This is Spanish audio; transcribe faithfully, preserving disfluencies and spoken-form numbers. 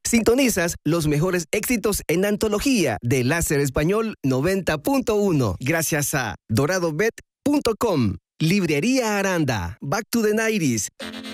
Sintonizas los mejores éxitos en antología de Láser Español noventa punto uno. Gracias a dorado bet punto com, Librería Aranda, Back to the nineties.